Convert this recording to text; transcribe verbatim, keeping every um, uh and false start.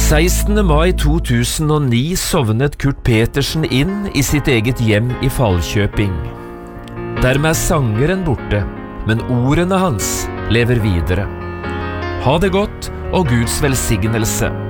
sekstende mai to tusen og ni sovnet Kurt Petersen inn i sitt eget hjem i Falkjøping. Dermed er sangeren borte, men ordene hans lever videre. Ha det godt og Guds velsignelse.